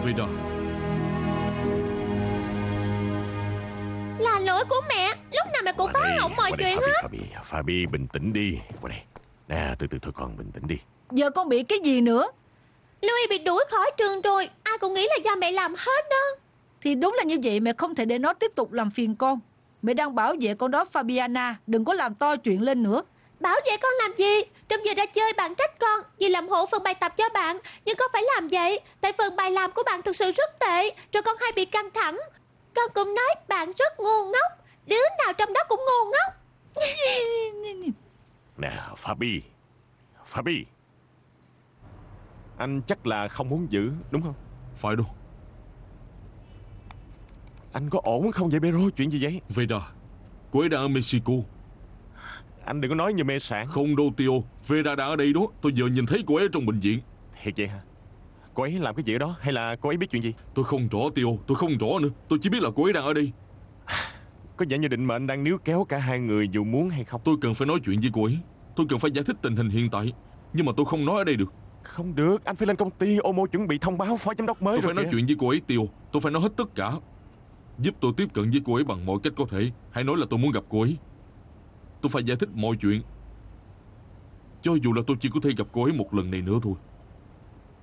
Vera. Là lỗi của mẹ. Lúc nào mẹ cũng phá hỏng mọi chuyện hết. Fabi, bình tĩnh đi. Qua đây. Nè, từ từ thôi con, bình tĩnh đi. Giờ con bị cái gì nữa? Louis bị đuổi khỏi trường rồi. Ai cũng nghĩ là do mẹ làm hết đó. Thì đúng là như vậy, mẹ không thể để nó tiếp tục làm phiền con. Mẹ đang bảo vệ con đó Fabiana, đừng có làm to chuyện lên nữa. Bảo vệ con làm gì? Trong giờ ra chơi bạn trách con vì làm hộ phần bài tập cho bạn. Nhưng con phải làm vậy tại phần bài làm của bạn thực sự rất tệ. Rồi con hay bị căng thẳng. Con cũng nói bạn rất ngu ngốc. Đứa nào trong đó cũng ngu ngốc. Nè, Fabi. Anh chắc là không muốn giữ, đúng không? Phải đâu. Anh có ổn không vậy Pedro? Chuyện gì vậy? Vera, cô ấy đang ở Mexico. Anh đừng có nói như mê sảng. Không đâu Theo, Vera đang ở đây đó. Tôi vừa nhìn thấy cô ấy trong bệnh viện. Thiệt vậy hả? Cô ấy làm cái gì ở đó hay là cô ấy biết chuyện gì? Tôi không rõ Theo, tôi không rõ nữa. Tôi chỉ biết là cô ấy đang ở đây. Có vẻ như định mệnh đang níu kéo cả hai người dù muốn hay không. Tôi cần phải nói chuyện với cô ấy. Tôi cần phải giải thích tình hình hiện tại. Nhưng mà tôi không nói ở đây được. Không được, anh phải lên công ty. Omo chuẩn bị thông báo phó giám đốc mới Tôi rồi phải nói kìa. chuyện với cô ấy Theo. Tôi phải nói hết tất cả. Giúp tôi tiếp cận với cô ấy bằng mọi cách có thể. Hãy nói là tôi muốn gặp cô ấy. Tôi phải giải thích mọi chuyện. Cho dù là tôi chỉ có thể gặp cô ấy một lần này nữa thôi.